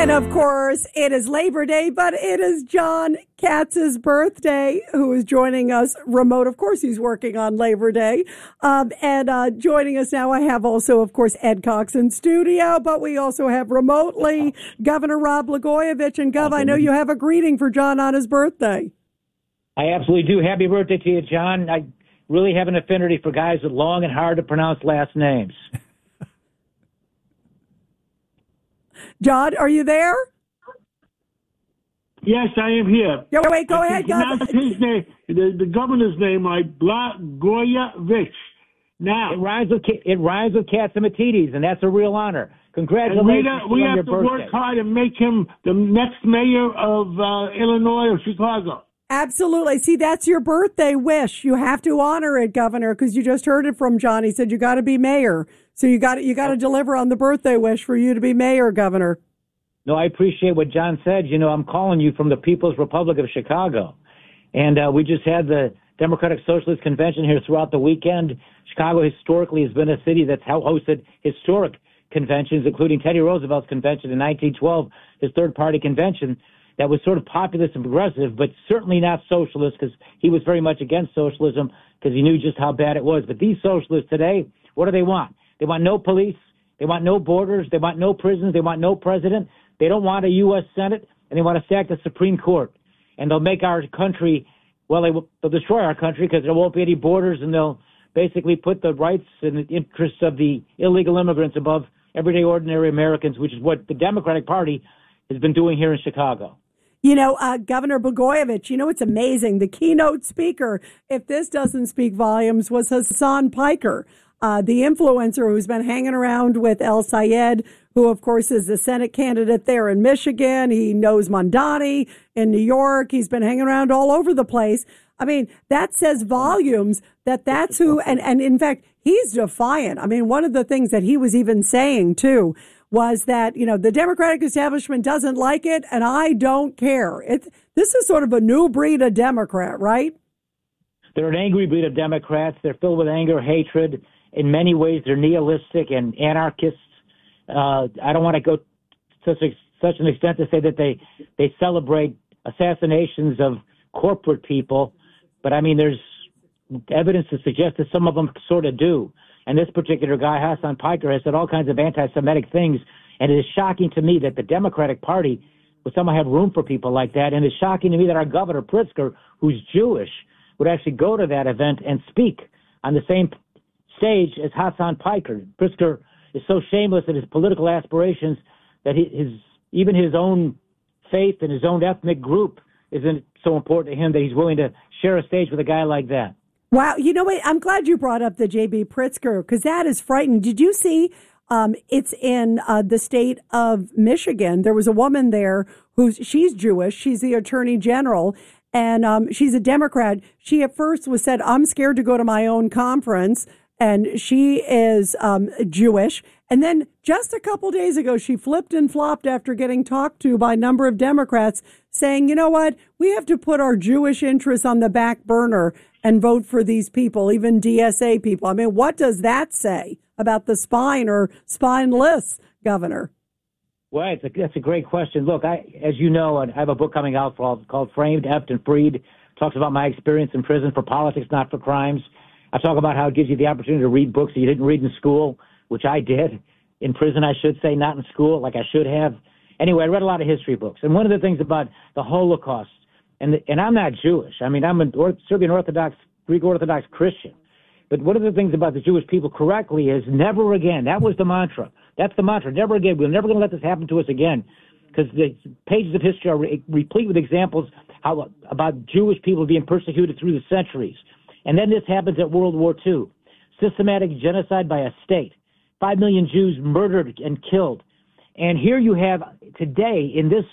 And of course, it is Labor Day, but it is John Katz's birthday, who is joining us remote. Of course, he's working on Labor Day. And joining us now, I have also, of course, Ed Cox in studio, but we also have remotely Governor Rod Blagojevich. And Gov, I know you have a greeting for John on his birthday. I absolutely do. Happy birthday to you, John. I really have an affinity for guys with long and hard to pronounce last names. John, are you there? Yes, I am here. Yeah, wait, go ahead, Gov. His name, the governor's name, Blagojevich. Now it rhymes with Katsimatidis, and that's a real honor. Congratulations we on have your to birthday. work hard and make him the next mayor of Illinois or Chicago. Absolutely. See, that's your birthday wish. You have to honor it, Governor, because you just heard it from John. He said you got to be mayor. So you got to deliver on the birthday wish for you to be mayor, Governor. No, I appreciate what John said. You know, I'm calling you from the People's Republic of Chicago. And we just had the Democratic Socialist Convention here throughout the weekend. Chicago historically has been a city that's hosted historic conventions, including Teddy Roosevelt's convention in 1912, his third-party convention that was sort of populist and progressive, but certainly not socialist, because he was very much against socialism because he knew just how bad it was. But these socialists today, what do they want? They want no police. They want no borders. They want no prisons. They want no president. They don't want a U.S. Senate, and they want to sack the Supreme Court. And they'll make our country, well, they'll destroy our country because there won't be any borders, and they'll basically put the rights and the interests of the illegal immigrants above everyday ordinary Americans, which is what the Democratic Party has been doing here in Chicago. You know, Governor Blagojevich, you know, it's amazing. The keynote speaker, if this doesn't speak volumes, was Hassan Piker, the influencer who's been hanging around with El Sayed, who, of course, is the Senate candidate there in Michigan. He knows Mondani in New York. He's been hanging around all over the place. I mean, that says volumes that's who, and in fact, he's defiant. I mean, one of the things that he was even saying, too, was that, you know, the Democratic establishment doesn't like it, and I don't care. This is sort of a new breed of Democrat, right? They're an angry breed of Democrats. They're filled with anger, hatred. In many ways, they're nihilistic and anarchists. I don't want to go to such an extent to say that they celebrate assassinations of corporate people, but I mean, there's evidence to suggest that some of them sort of do. And this particular guy, Hassan Piker, has said all kinds of anti-Semitic things. And it is shocking to me that the Democratic Party would somehow have room for people like that. And it's shocking to me that our Governor Pritzker, who's Jewish, would actually go to that event and speak on the same stage as Hassan Piker. Pritzker is so shameless in his political aspirations that even his own faith and his own ethnic group isn't so important to him that he's willing to share a stage with a guy like that. Wow. You know what? I'm glad you brought up the J.B. Pritzker, because that is frightening. Did you see it's in the state of Michigan? There was a woman there she's Jewish. She's the attorney general, and she's a Democrat. She at first said, I'm scared to go to my own conference. And she is Jewish. And then just a couple days ago, she flipped and flopped after getting talked to by a number of Democrats saying, you know what, we have to put our Jewish interests on the back burner and vote for these people, even DSA people. I mean, what does that say about the spine or spineless governor? Well, that's a great question. Look, as you know, I have a book coming out called Framed, Effed, and Freed. It talks about my experience in prison for politics, not for crimes. I talk about how it gives you the opportunity to read books that you didn't read in school, which I did. In prison, I should say, not in school, like I should have. Anyway, I read a lot of history books. And one of the things about the Holocaust, and I'm not Jewish. I mean, I'm a Serbian Orthodox, Greek Orthodox Christian. But one of the things about the Jewish people correctly is never again. That was the mantra. That's the mantra. Never again. We're never going to let this happen to us again. Because the pages of history are replete with examples about Jewish people being persecuted through the centuries. And then this happens at World War II. Systematic genocide by a state. 5 million Jews murdered and killed. And here you have today in this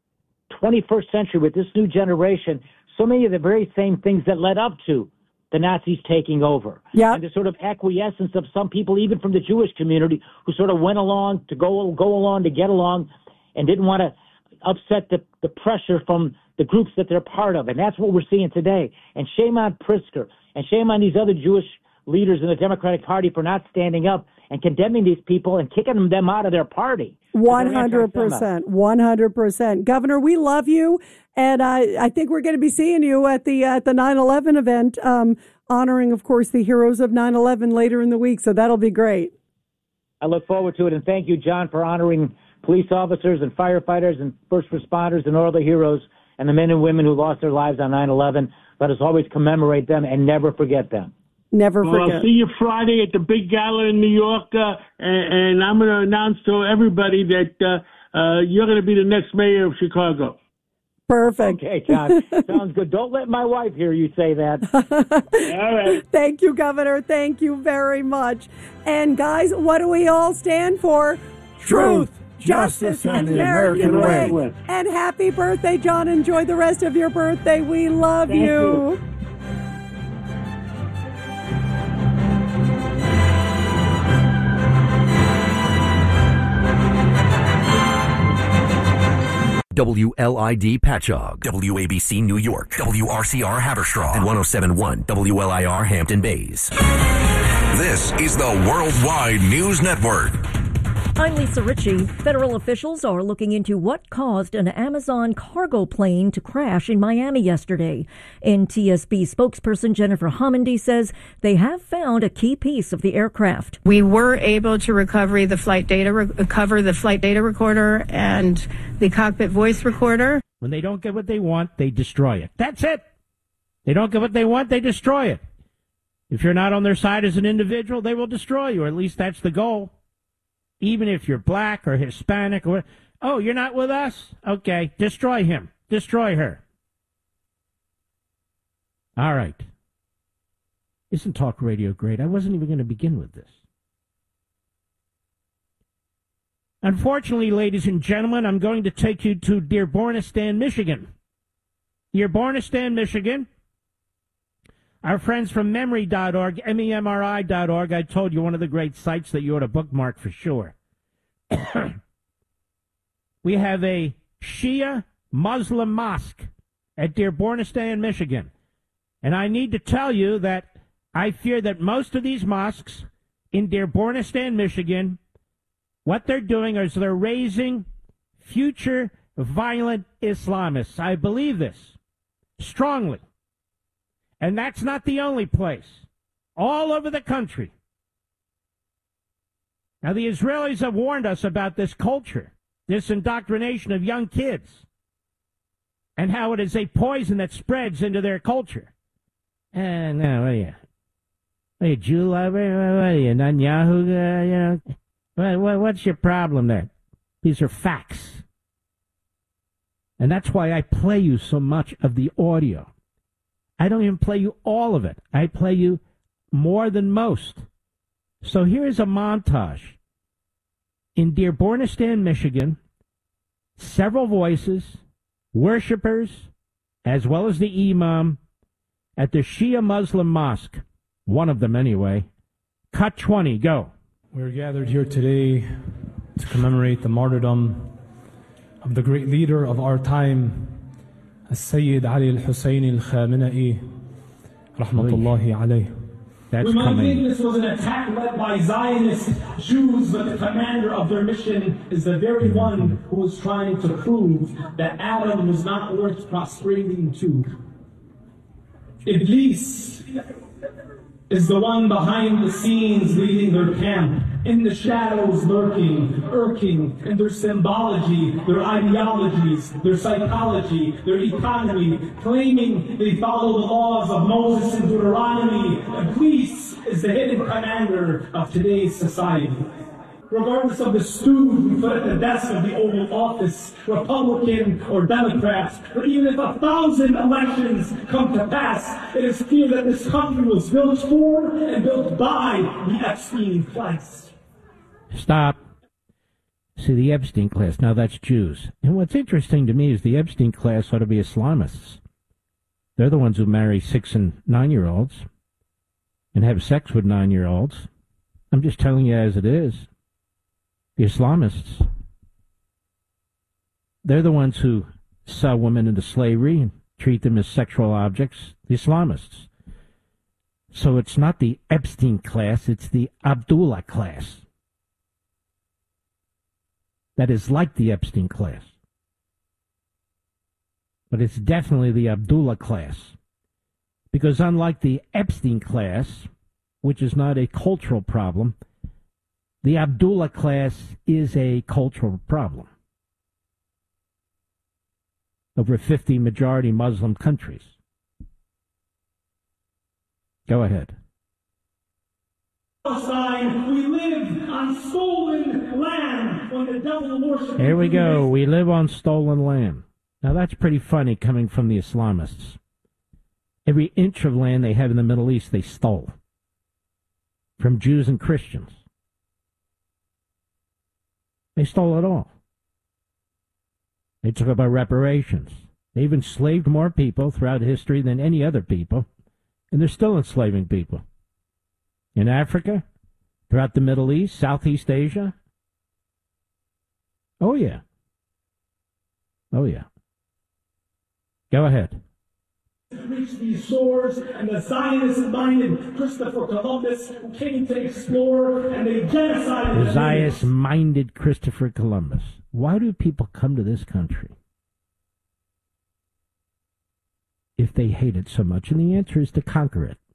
21st century with this new generation, so many of the very same things that led up to the Nazis taking over. Yeah. And the sort of acquiescence of some people, even from the Jewish community, who sort of went along to go along to get along and didn't want to upset the pressure from the groups that they're part of. And that's what we're seeing today. And shame on Pritzker. And shame on these other Jewish leaders in the Democratic Party for not standing up and condemning these people and kicking them out of their party. 100%. 100%. Governor, we love you. And I think we're going to be seeing you at the 9/11 event, honoring, of course, the heroes of 9/11 later in the week. So that'll be great. I look forward to it. And thank you, John, for honoring police officers and firefighters and first responders and all the heroes and the men and women who lost their lives on 9/11. Let us always commemorate them and never forget them. Never Well, forget. I'll see you Friday at the big gala in New York, and I'm going to announce to everybody that you're going to be the next mayor of Chicago. Perfect. Okay, John. Sounds good. Don't let my wife hear you say that. All right. Thank you, Governor. Thank you very much. And guys, what do we all stand for? Truth, justice, and the American way. And happy birthday, John. Enjoy the rest of your birthday. We love Thank you. WLID Patchogue, WABC New York, WRCR Haverstraw, and 107.1 WLIR Hampton Bays. This is the Worldwide News Network. I'm Lisa Ritchie. Federal officials are looking into what caused an Amazon cargo plane to crash in Miami yesterday. NTSB spokesperson Jennifer Homendy says they have found a key piece of the aircraft. We were able to recover the flight data recorder and the cockpit voice recorder. When they don't get what they want, they destroy it. That's it. They don't get what they want, they destroy it. If you're not on their side as an individual, they will destroy you, or at least that's the goal. Even if you're black or Hispanic or, oh, you're not with us? Okay, destroy him. Destroy her. All right. Isn't talk radio great? I wasn't even going to begin with this. Unfortunately, ladies and gentlemen, I'm going to take you to Dearbornistan, Michigan. Dearbornistan, Michigan. Our friends from Memri.org, MEMRI.org, I told you, one of the great sites that you ought to bookmark for sure. We have a Shia Muslim mosque at Dearbornistan, Michigan. And I need to tell you that I fear that most of these mosques in Dearbornistan, Michigan, what they're doing is they're raising future violent Islamists. I believe this strongly. And that's not the only place. All over the country. Now, the Israelis have warned us about this culture, this indoctrination of young kids, and how it is a poison that spreads into their culture. And now, what are you? What are you, Jew lover? What are you, Netanyahu? What's your problem there? These are facts. And that's why I play you so much of the audio. I don't even play you all of it. I play you more than most. So here's a montage. In Dearbornistan, Michigan, several voices, worshipers, as well as the imam, at the Shia Muslim mosque, one of them anyway. Cut 20, go. We're gathered here today to commemorate the martyrdom of the great leader of our time, Sayyid Ali al-Hussein al-Khamenei, rahmatullahi alayh. That's we might coming. think this was an attack led by Zionist Jews, but the commander of their mission is the very one who was trying to prove that Adam was not worth prostrating to. Iblis is the one behind the scenes leading their camp, in the shadows lurking, irking, in their symbology, their ideologies, their psychology, their economy, claiming they follow the laws of Moses and Deuteronomy. Iblis is the hidden commander of today's society. Regardless of the stooge we put at the desk of the Oval Office, Republican or Democrat, or even if 1,000 elections come to pass, it is clear that this country was built for and built by the Epstein class. Stop. See, the Epstein class, now that's Jews. And what's interesting to me is the Epstein class ought to be Islamists. They're the ones who marry 6- and 9-year-olds and have sex with 9-year-olds. I'm just telling you as it is. The Islamists, they're the ones who sell women into slavery and treat them as sexual objects. The Islamists. So it's not the Epstein class, it's the Abdullah class. That is like the Epstein class. But it's definitely the Abdullah class. Because unlike the Epstein class, which is not a cultural problem, the Abdullah class is a cultural problem. Over 50 majority Muslim countries. Go ahead. Palestine, we live on stolen land when the devil worships. Here we go. We live on stolen land. Now that's pretty funny coming from the Islamists. Every inch of land they have in the Middle East, they stole. From Jews and Christians. They stole it all. They took about reparations. They've enslaved more people throughout history than any other people. And they're still enslaving people. In Africa, throughout the Middle East, Southeast Asia. Oh, yeah. Oh, yeah. Go ahead. Reach these shores, and the Zionist-minded Christopher Columbus who came to explore, and they genocided the Zionist-minded Christopher Columbus. Why do people come to this country if they hate it so much? And the answer is to conquer it.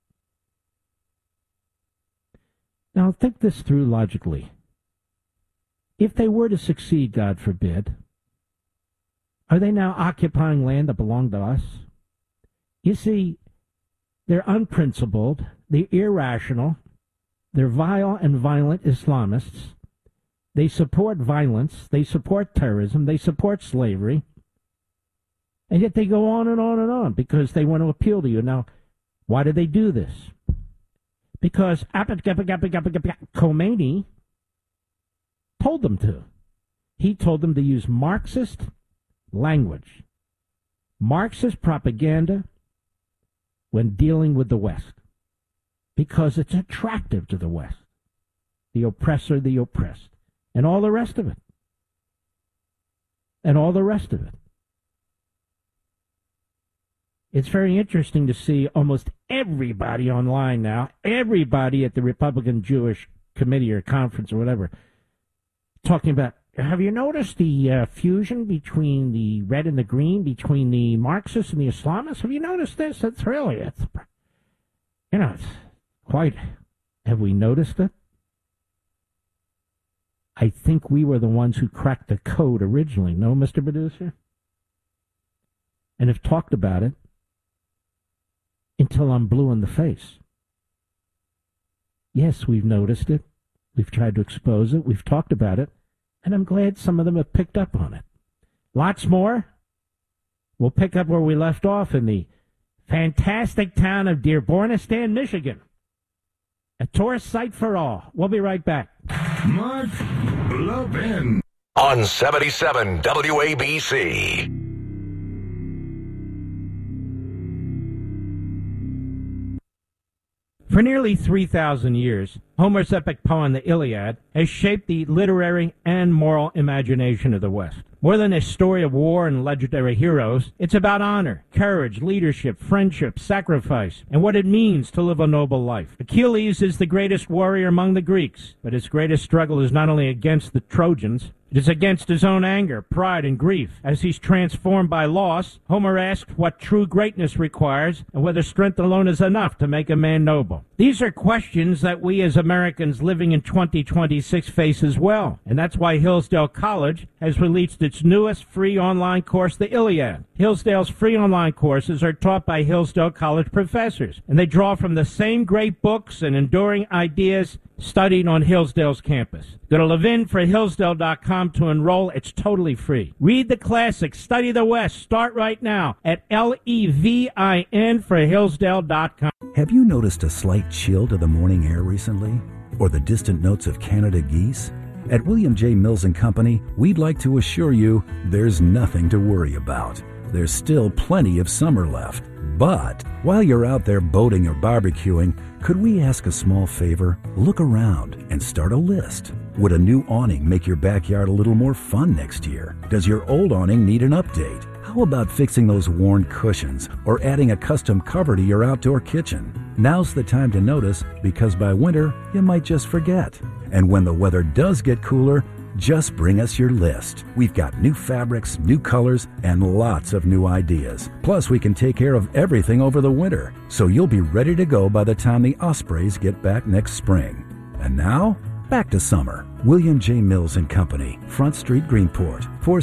Now, think this through logically. If they were to succeed, God forbid, are they now occupying land that belonged to us? You see, they're unprincipled, they're irrational, they're vile and violent Islamists. They support violence, they support terrorism, they support slavery, and yet they go on and on and on because they want to appeal to you. Now, why do they do this? Because Khomeini told them to. He told them to use Marxist language, Marxist propaganda when dealing with the West, because it's attractive to the West, the oppressor, the oppressed, and all the rest of it. And all the rest of it. It's very interesting to see almost everybody online now, everybody at the Republican Jewish Committee or Conference or whatever, talking about, have you noticed the fusion between the red and the green, between the Marxists and the Islamists? Have you noticed this? It's quite, have we noticed it? I think we were the ones who cracked the code originally, no, Mr. Producer? And have talked about it until I'm blue in the face. Yes, we've noticed it. We've tried to expose it. We've talked about it. And I'm glad some of them have picked up on it. Lots more. We'll pick up where we left off in the fantastic town of Dearbornistan, Michigan. A tourist site for all. We'll be right back. Mark Levin. On 77 WABC. For nearly 3,000 years, Homer's epic poem, the Iliad, has shaped the literary and moral imagination of the West. More than a story of war and legendary heroes, it's about honor, courage, leadership, friendship, sacrifice, and what it means to live a noble life. Achilles is the greatest warrior among the Greeks, but his greatest struggle is not only against the Trojans, it is against his own anger, pride, and grief. As he's transformed by loss, Homer asks what true greatness requires and whether strength alone is enough to make a man noble. These are questions that we as Americans living in 2026 face as well. And that's why Hillsdale College has released its newest free online course, the Iliad. Hillsdale's free online courses are taught by Hillsdale College professors, and they draw from the same great books and enduring ideas studied on Hillsdale's campus. Go to levinforhillsdale.com to enroll. It's totally free. Read the classics. Study the West. Start right now at LEVIN for Hillsdale.com. Have you noticed a slight chill to the morning air recently? Or the distant notes of Canada geese? At William J. Mills & Company, we'd like to assure you there's nothing to worry about. There's still plenty of summer left. But while you're out there boating or barbecuing, could we ask a small favor? Look around and start a list. Would a new awning make your backyard a little more fun next year? Does your old awning need an update? How about fixing those worn cushions or adding a custom cover to your outdoor kitchen? Now's the time to notice, because by winter, you might just forget. And when the weather does get cooler, just bring us your list. We've got new fabrics, new colors, and lots of new ideas. Plus, we can take care of everything over the winter, so you'll be ready to go by the time the Ospreys get back next spring. And now, back to summer. William J. Mills & Company, Front Street, Greenport,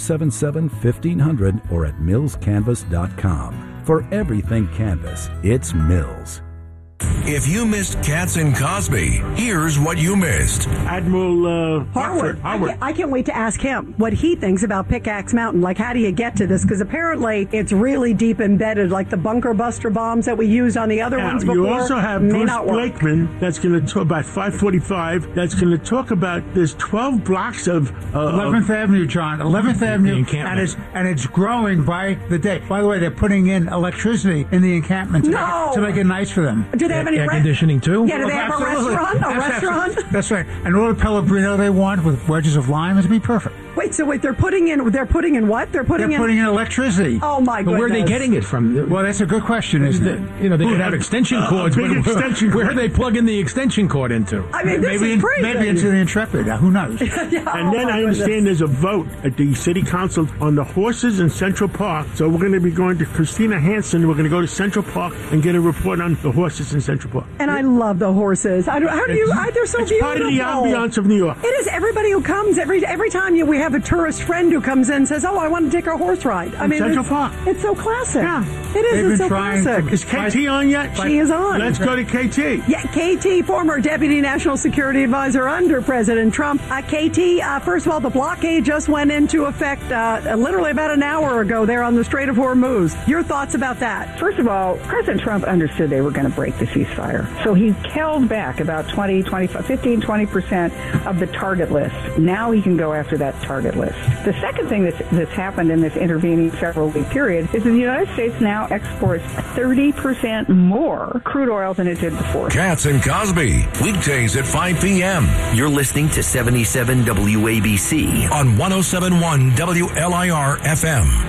477-1500 or at millscanvas.com. For everything canvas, it's Mills. If you missed Katz and Cosby, here's what you missed. Admiral Harwood. I can't wait to ask him what he thinks about Pickaxe Mountain. Like, how do you get to this? Because apparently it's really deep embedded, like the bunker buster bombs that we used on the other ones before. You also have Bruce Blakeman, that's going to talk about 545, that's going to talk about there's 12 blocks of 11th Avenue, John. 11th Avenue, and it's growing by the day. By the way, they're putting in electricity in the encampment to make it nice for them. Do they have any air conditioning too? Yeah, do they have a restaurant? That's right. And all the Pellegrino they want with wedges of lime is be perfect. Wait, they're putting in what? They're putting in electricity. Oh my goodness. But where are they getting it from? Well, that's a good question, isn't it? You know, they could have extension cords. Where are they plugging the extension cord into? I mean, this is crazy. Maybe into the Intrepid. Who knows? And then I understand there's a vote at the city council on the horses in Central Park. So we're going to be going to Christina Hansen. We're going to go to Central Park and get a report on the horses in Central Park. And I love the horses. They're so beautiful. It's part of the ambiance of New York. It is. Everybody who comes, every time we have a tourist friend who comes in and says, "Oh, I want to take a horse ride." I mean, Central Park. It's so classic. Yeah, it is. It's so classic. Is KT on yet? She is on. Let's go to KT. Yeah, KT, former Deputy National Security Advisor under President Trump. KT, first of all, the blockade just went into effect literally about an hour ago there on the Strait of Hormuz. Your thoughts about that? First of all, President Trump understood they were going to break the ceasefire. So he held back about 15-20% of the target list. Now he can go after that target list. The second thing that's happened in this intervening several-week period is that the United States now exports 30% more crude oil than it did before. Katz and Cosby, weekdays at 5 p.m. You're listening to 77 WABC on 107.1 WLIR FM.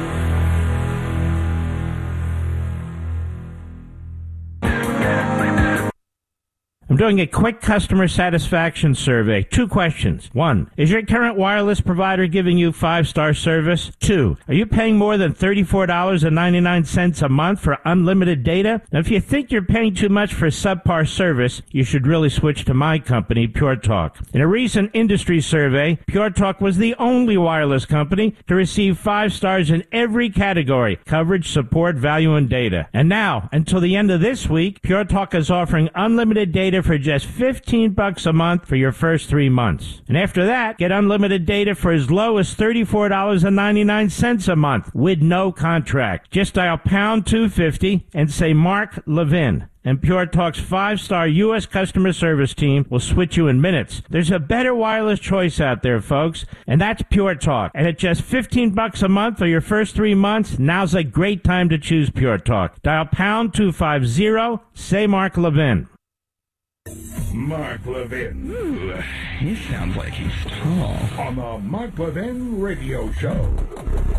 I'm doing a quick customer satisfaction survey. 2 questions. 1, is your current wireless provider giving you 5-star service? 2, are you paying more than $34.99 a month for unlimited data? Now, if you think you're paying too much for subpar service, you should really switch to my company, Pure Talk. In a recent industry survey, Pure Talk was the only wireless company to receive 5 stars in every category: coverage, support, value, and data. And now, until the end of this week, Pure Talk is offering unlimited data for just $15 a month for your first 3 months. And after that, get unlimited data for as low as $34.99 a month with no contract. Just dial pound 250 and say Mark Levin. And Pure Talk's 5-star U.S. customer service team will switch you in minutes. There's a better wireless choice out there, folks, and that's Pure Talk. And at just $15 a month for your first 3 months, now's a great time to choose Pure Talk. Dial pound 250, say Mark Levin. Mark Levin. He sounds like he's tall. On the Mark Levin Radio Show.